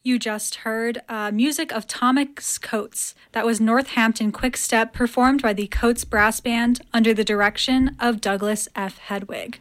You just heard music of Thomas Coates. That was Northampton Quickstep, performed by the Coates Brass Band under the direction of Douglas F. Hedwig.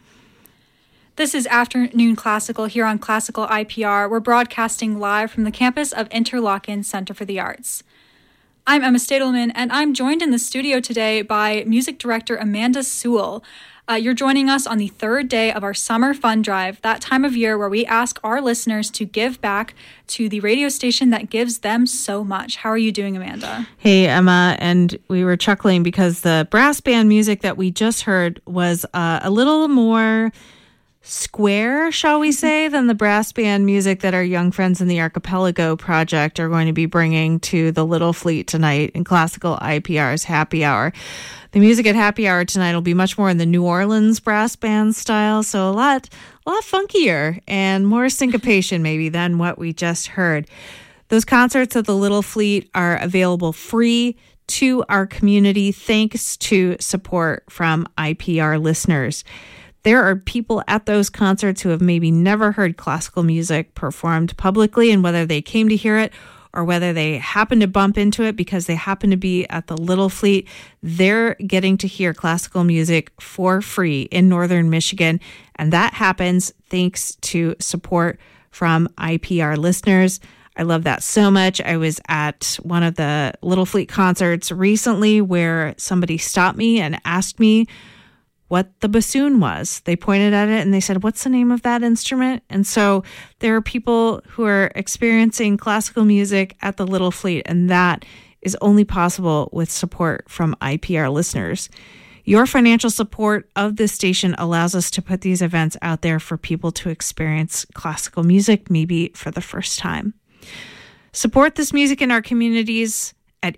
This is Afternoon Classical here on Classical IPR. We're broadcasting live from the campus of Interlochen Center for the Arts. I'm Emma Stadelman, and I'm joined in the studio today by music director Amanda Sewell. You're joining us on the third day of our Summer Fund Drive, that time of year where we ask our listeners to give back to the radio station that gives them so much. How are you doing, Amanda? Hey, Emma. And we were chuckling because the brass band music that we just heard was a little more square, shall we say, than the brass band music that our young friends in the Archipelago Project are going to be bringing to the Little Fleet tonight in Classical IPR's Happy Hour. The music at Happy Hour tonight will be much more in the New Orleans brass band style, so a lot funkier and more syncopation maybe than what we just heard. Those concerts at the Little Fleet are available free to our community thanks to support from IPR listeners. There are people at those concerts who have maybe never heard classical music performed publicly, and whether they came to hear it or whether they happen to bump into it because they happen to be at the Little Fleet, they're getting to hear classical music for free in Northern Michigan. And that happens thanks to support from IPR listeners. I love that so much. I was at one of the Little Fleet concerts recently where somebody stopped me and asked me what the bassoon was. They pointed at it and they said, "What's the name of that instrument?" And so there are people who are experiencing classical music at the Little Fleet, and that is only possible with support from IPR listeners. Your financial support of this station allows us to put these events out there for people to experience classical music, maybe for the first time. Support this music in our communities at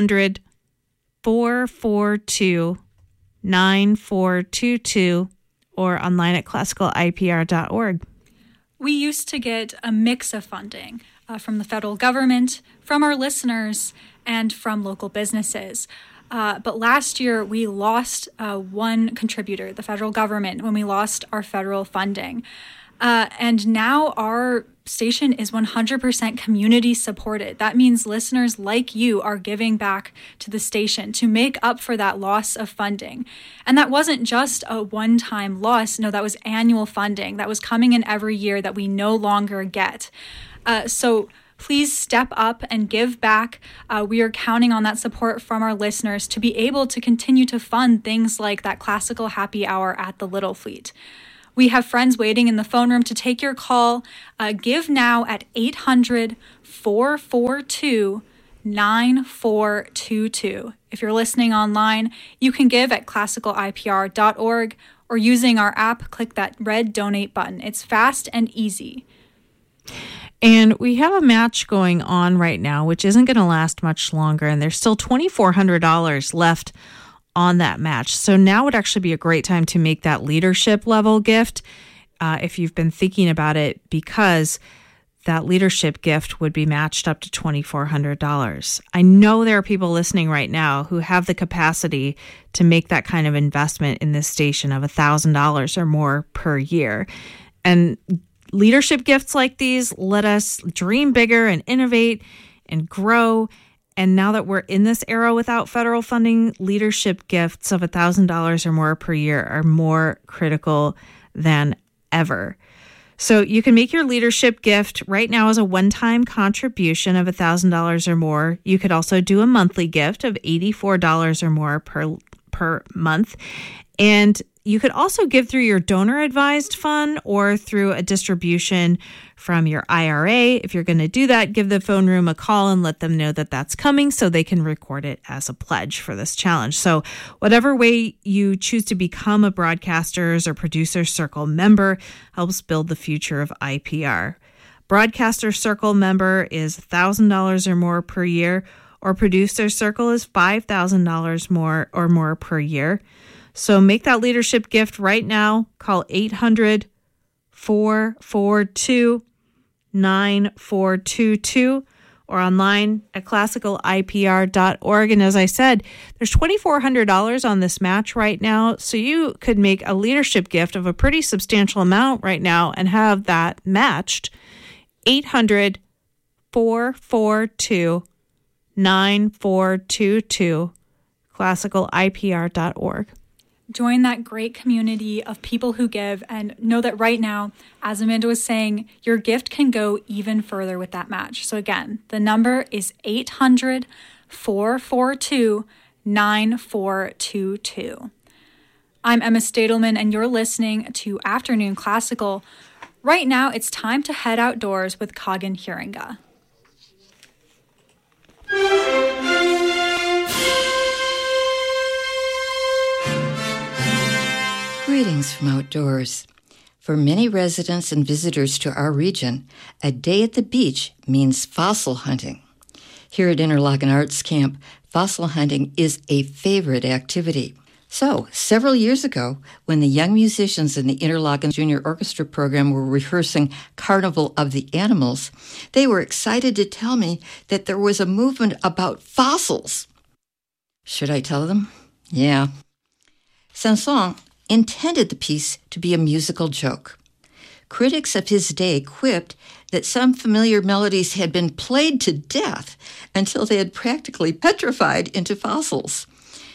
800-442-9422 or online at classicalipr.org. We used to get a mix of funding from the federal government, from our listeners, and from local businesses. But last year, we lost one contributor, the federal government, when we lost our federal funding. And now our station is 100% community supported. That means listeners like you are giving back to the station to make up for that loss of funding. And that wasn't just a one-time loss. No, that was annual funding that was coming in every year that we no longer get. So please step up and give back. We are counting on that support from our listeners to be able to continue to fund things like that classical happy hour at the Little Fleet. We have friends waiting in the phone room to take your call. Give now at 800-442-9422. If you're listening online, you can give at classicalipr.org or using our app, click that red donate button. It's fast and easy. And we have a match going on right now, which isn't going to last much longer. And there's still $2,400 left on that match. So now would actually be a great time to make that leadership level gift if you've been thinking about it, because that leadership gift would be matched up to $2,400. I know there are people listening right now who have the capacity to make that kind of investment in this station of $1,000 or more per year. And leadership gifts like these let us dream bigger and innovate and grow. And now that we're in this era without federal funding, leadership gifts of $1,000 or more per year are more critical than ever. So you can make your leadership gift right now as a one-time contribution of $1,000 or more. You could also do a monthly gift of $84 or more per month. And you could also give through your donor-advised fund or through a distribution from your IRA. If you're going to do that, give the phone room a call and let them know that that's coming so they can record it as a pledge for this challenge. So whatever way you choose to become a Broadcasters or Producer Circle member helps build the future of IPR. Broadcaster Circle member is $1,000 or more per year, or Producer Circle is $5,000 more per year. So make that leadership gift right now. Call 800-442-9422 or online at classicalipr.org. And as I said, there's $2,400 on this match right now. So you could make a leadership gift of a pretty substantial amount right now and have that matched. 800 442-9422, classicalipr.org. Join that great community of people who give, and know that right now, as Amanda was saying, your gift can go even further with that match. So again, the number is 800-442-9422. I'm Emma Stadelman, and you're listening to Afternoon Classical. Right now, it's time to head outdoors with Kagan Hiringa. Greetings from outdoors. For many residents and visitors to our region, a day at the beach means fossil hunting. Here at Interlochen Arts Camp, fossil hunting is a favorite activity. So, several years ago, when the young musicians in the Interlochen Junior Orchestra program were rehearsing Carnival of the Animals, they were excited to tell me that there was a movement about fossils. Should I tell them? Yeah. Saint-Saëns intended the piece to be a musical joke. Critics of his day quipped that some familiar melodies had been played to death until they had practically petrified into fossils.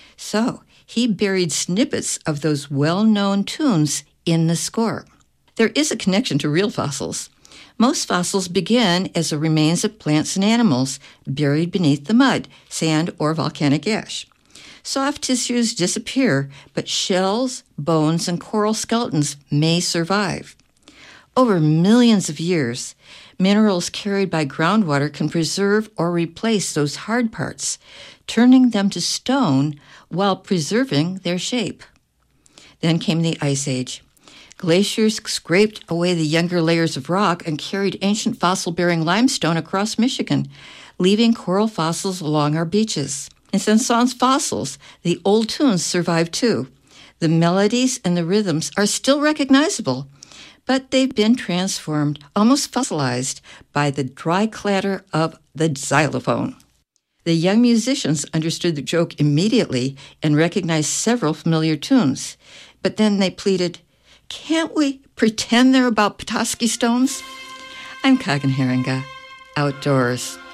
So he buried snippets of those well-known tunes in the score. There is a connection to real fossils. Most fossils begin as the remains of plants and animals buried beneath the mud, sand, or volcanic ash. Soft tissues disappear, but shells, bones, and coral skeletons may survive. Over millions of years, minerals carried by groundwater can preserve or replace those hard parts, turning them to stone while preserving their shape. Then came the Ice Age. Glaciers scraped away the younger layers of rock and carried ancient fossil-bearing limestone across Michigan, leaving coral fossils along our beaches. In Saint-Saëns' fossils, the old tunes survive too. The melodies and the rhythms are still recognizable, but they've been transformed, almost fossilized, by the dry clatter of the xylophone. The young musicians understood the joke immediately and recognized several familiar tunes. But then they pleaded, "Can't we pretend they're about Petoskey stones?" I'm Kagan Hiringa, outdoors.